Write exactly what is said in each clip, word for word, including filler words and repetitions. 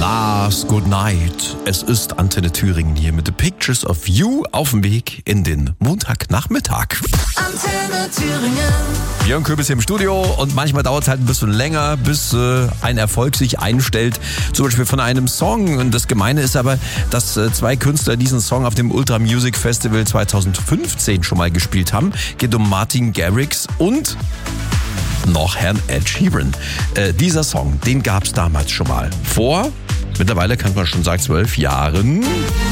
Last Good Night. Es ist Antenne Thüringen hier mit The Pictures of You auf dem Weg in den Montagnachmittag. Antenne Thüringen. Björn Köbis hier im Studio und manchmal dauert es halt ein bisschen länger, bis äh, ein Erfolg sich einstellt. Zum Beispiel von einem Song. Und das Gemeine ist aber, dass äh, zwei Künstler diesen Song auf dem Ultra Music Festival zwanzig fünfzehn schon mal gespielt haben. Geht um Martin Garrix und noch Herrn Ed Sheeran. Äh, dieser Song, den gab es damals schon mal. Vor, mittlerweile kann man schon sagen, zwölf Jahren.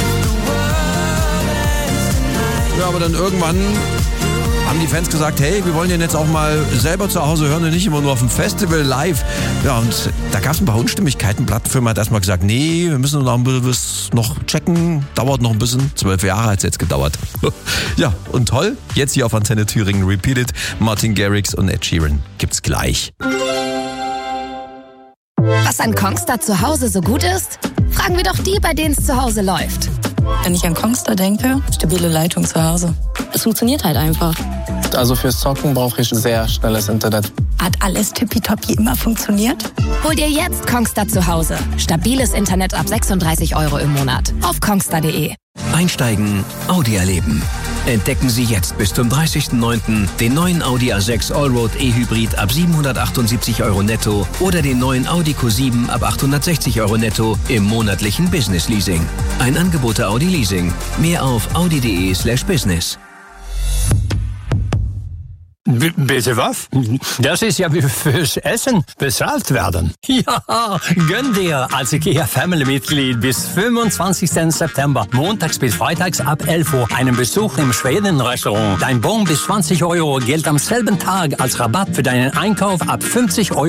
Ja, aber dann irgendwann haben die Fans gesagt, hey, wir wollen den jetzt auch mal selber zu Hause hören und nicht immer nur auf dem Festival live. Ja, und da gab es ein paar Unstimmigkeiten. Plattenfirma hat erstmal gesagt, nee, wir müssen noch ein bisschen noch checken. Dauert noch ein bisschen. Zwölf Jahre hat es jetzt gedauert. Ja, und toll. Jetzt hier auf Antenne Thüringen Repeated. Martin Garrix und Ed Sheeran gibt's gleich. Was an Kongstar zu Hause so gut ist? Fragen wir doch die, bei denen es zu Hause läuft. Wenn ich an Kongstar denke, stabile Leitung zu Hause. Es funktioniert halt einfach. Also fürs Zocken brauche ich sehr schnelles Internet. Hat alles tippitoppi immer funktioniert? Hol dir jetzt Kongstar zu Hause. Stabiles Internet ab sechsunddreißig Euro im Monat. Auf kongstar punkt de. Einsteigen, Audi erleben. Entdecken Sie jetzt bis zum dreißigsten neunten den neuen Audi A sechs Allroad E-Hybrid ab siebenhundertachtundsiebzig Euro netto oder den neuen Audi Q sieben ab achthundertsechzig Euro netto im monatlichen Business Leasing. Ein Angebot der Audi Leasing. Mehr auf audi punkt de slash business. B- bitte was? Das ist ja wie fürs Essen bezahlt werden. Ja, gönn dir als IKEA Family-Mitglied bis fünfundzwanzigsten September, montags bis freitags ab elf Uhr, einen Besuch im Schweden-Restaurant. Dein Bon bis zwanzig Euro gilt am selben Tag als Rabatt für deinen Einkauf ab fünfzig Euro.